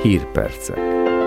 Hírpercek.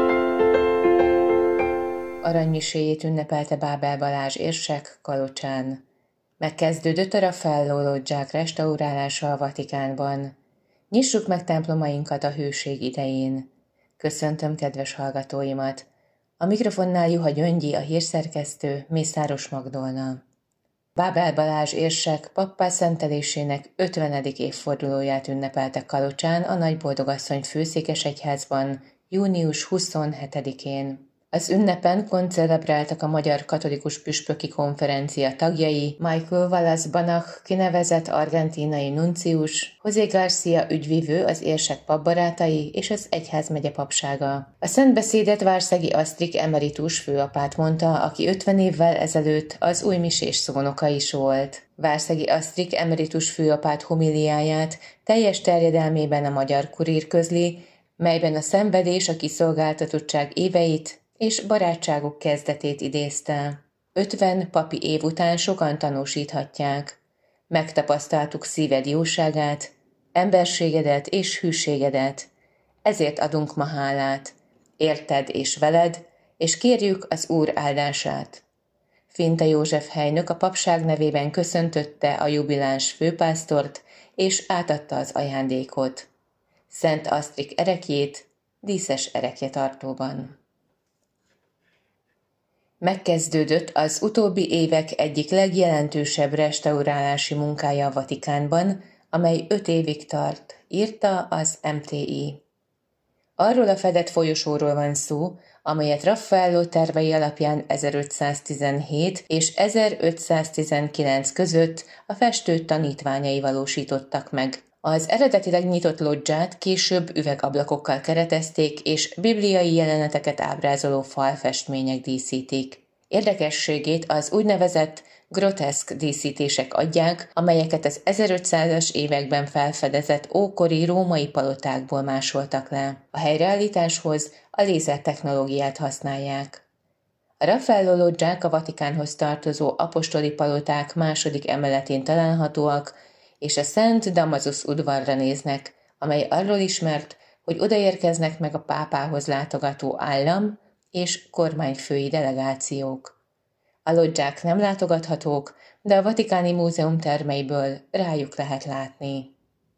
Aranymiséjét ünnepelte Bábel Balázs érsek Kalocsán. Megkezdődött a Raffaello loggiák restaurálása a Vatikánban. Nyissuk meg templomainkat a hőség idején. Köszöntöm kedves hallgatóimat. A mikrofonnál Juha Gyöngyi, a hírszerkesztő, Mészáros Magdolna. Bábel Balázs érsek pappá szentelésének 50. évfordulóját ünnepelte Kalocsán a Nagyboldogasszony főszékesegyházban június 27-én. Az ünnepen koncelebráltak a Magyar Katolikus Püspöki Konferencia tagjai, Michael Wallace Banach kinevezett argentínai nuncius, José García ügyvivő, az érsek papbarátai és az egyházmegye papsága. A szentbeszédet Várszegi Asztrik emeritus főapát mondta, aki 50 évvel ezelőtt az újmisés szónoka is volt. Várszegi Asztrik emeritus főapát homiliáját teljes terjedelmében a Magyar Kurír közli, melyben a szenvedés, a kiszolgáltatottság éveit és barátságok kezdetét idézte. 50 papi év után sokan tanúsíthatják. Megtapasztaltuk szíved jóságát, emberségedet és hűségedet. Ezért adunk ma hálát. Érted és veled, és kérjük az Úr áldását. Finta József helynök a papság nevében köszöntötte a jubiláns főpásztort, és átadta az ajándékot. Szent Asztrik erekjét díszes erekjetartóban. Megkezdődött az utóbbi évek egyik legjelentősebb restaurálási munkája a Vatikánban, amely 5 évig tart, írta az MTI. Arról a fedett folyosóról van szó, amelyet Raffaello tervei alapján 1517 és 1519 között a festő tanítványai valósítottak meg. Az eredetileg nyitott loggiát később üvegablakokkal keretezték, és bibliai jeleneteket ábrázoló falfestmények díszítik. Érdekességét az úgynevezett groteszk díszítések adják, amelyeket az 1500-as években felfedezett ókori római palotákból másoltak le. A helyreállításhoz a lézertechnológiát használják. A Raffaello loggiák a Vatikánhoz tartozó apostoli paloták második emeletén találhatóak, és a Szent Damasus udvarra néznek, amely arról ismert, hogy odaérkeznek meg a pápához látogató állam és kormányfői delegációk. A loggiák nem látogathatók, de a Vatikáni Múzeum termeiből rájuk lehet látni.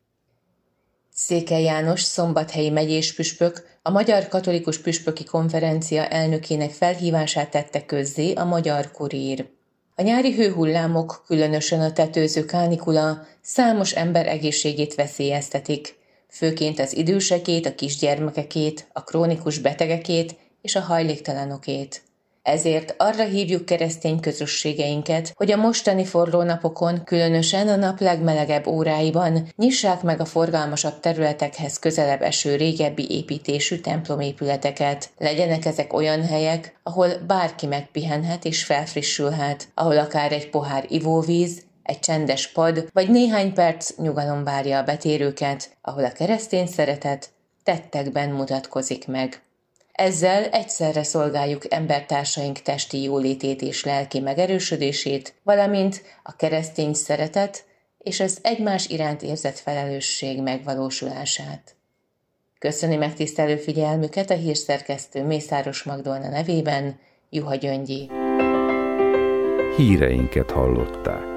Székely János szombathelyi megyéspüspök a Magyar Katolikus Püspöki Konferencia elnökének felhívását tette közzé a Magyar Kurír. A nyári hőhullámok, különösen a tetőző kánikula számos ember egészségét veszélyeztetik, főként az idősekét, a kisgyermekekét, a krónikus betegekét és a hajléktalanokét. Ezért arra hívjuk keresztény közösségeinket, hogy a mostani forró napokon, különösen a nap legmelegebb óráiban nyissák meg a forgalmasabb területekhez közelebb eső régebbi építésű templomépületeket. Legyenek ezek olyan helyek, ahol bárki megpihenhet és felfrissülhet, ahol akár egy pohár ivóvíz, egy csendes pad vagy néhány perc nyugalom várja a betérőket, ahol a keresztény szeretet tettekben mutatkozik meg. Ezzel egyszerre szolgáljuk embertársaink testi jólétét és lelki megerősödését, valamint a keresztény szeretet és az egymás iránt érzett felelősség megvalósulását. Köszöni megtisztelő figyelmüket a hírszerkesztő Mészáros Magdolna nevében, Juha Gyöngyi. Híreinket hallották.